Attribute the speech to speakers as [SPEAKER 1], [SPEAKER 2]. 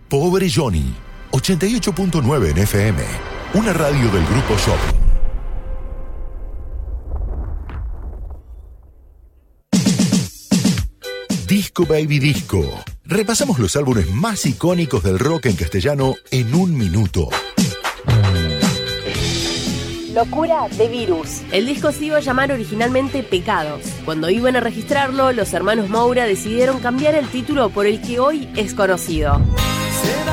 [SPEAKER 1] Pobre Johnny, 88.9 en FM, una radio del Grupo Shopping. Disco Baby Disco. Repasamos los álbumes más icónicos del rock en castellano en un minuto.
[SPEAKER 2] Locura de Virus. El disco se iba a llamar originalmente Pecados. Cuando iban a registrarlo, los hermanos Moura decidieron cambiar el título por el que hoy es conocido.